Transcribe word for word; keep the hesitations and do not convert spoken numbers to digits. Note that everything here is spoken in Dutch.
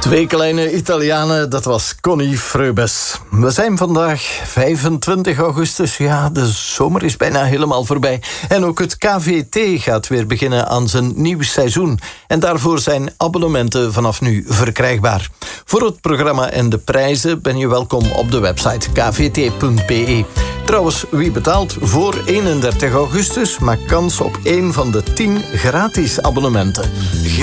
Twee kleine Italianen, dat was Connie Freubes. We zijn vandaag vijfentwintig augustus. Ja, de zomer is bijna helemaal voorbij. En ook het K V T gaat weer beginnen aan zijn nieuw seizoen. En daarvoor zijn abonnementen vanaf nu verkrijgbaar. Voor het programma en de prijzen ben je welkom op de website k v t punt b e. Trouwens, wie betaalt voor eenendertig augustus maakt kans op één van de tien gratis abonnementen.